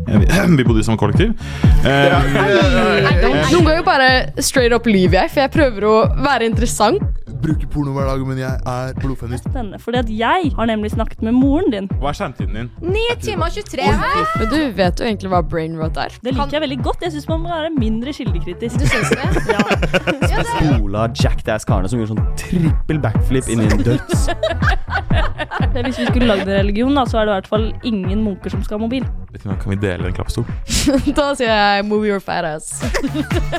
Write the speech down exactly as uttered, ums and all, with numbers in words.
Vi bodde i samme kollektiv. Um, Noen ganger bare straight up lyver jeg, for jeg prøver å være interessant. Bruker porno hver dag, men jeg er blodfeminist. Spennende, fordi at jeg har nemlig snakket med moren din. Hva er skjermtiden din? ni timer og tjuetre her. Men du vet jo egentlig hva brain rot er. Det liker jeg veldig godt. Jeg synes man må være mindre kildekritisk. Du synes det? Ja. Ja, det Ola Jackass Karne som gjør sånn trippel backflip inn i en døds. Hvis vi skulle lagd en religion, da, så er det i hvert fall ingen munker som skal ha mobil. Vet du hva, kan vi dele en klappstol? Da sier jeg move your fat ass.